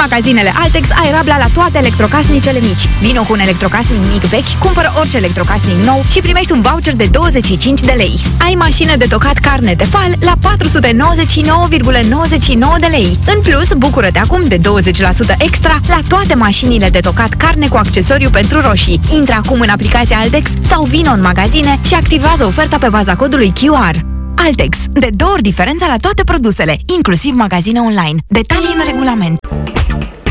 magazinele Altex ai rabla la toate electrocasnicele mici. Vino cu un electrocasnic mic vechi, cumpără orice electrocasnic nou și primești un voucher de 25 de lei. Ai mașină de tocat carne Tefal la 499,99 de lei. În plus, bucură-te acum de 20% extra la toate mașinile de tocat carne cu accesoriu pentru roșii. Intră acum în aplicația Altex sau vină în magazine și activează oferta pe baza codului QR. Altex. De 2 ori diferența la toate produsele, inclusiv magazine online. Detalii în regulament.